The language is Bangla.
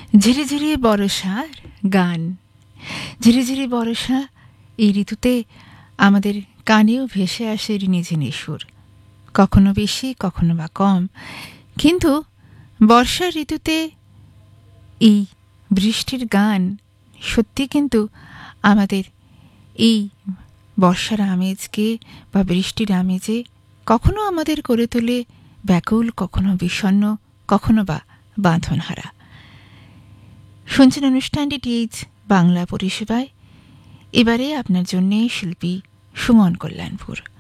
ঝিরিঝিরি বর্ষার গান। ঝিরিঝিরি বর্ষা এই ঋতুতে আমাদের কানেও ভেসে আসে ঋণিঝিনি সুর, কখনো বেশি কখনো বা কম। কিন্তু বর্ষার ঋতুতে এই বৃষ্টির গান সত্যি কিন্তু আমাদের এই বর্ষার আমেজকে বা বৃষ্টির আমেজে কখনো আমাদের করে তোলে ব্যাকুল, কখনো বিষণ্ণ, কখনো বা বাঁধনহারা। শুনছেন অনুষ্ঠানটি টিএইচ বাংলা পরিষেবায়। এবারে আপনার জন্যে শিল্পী সুমন কল্যাণপুর।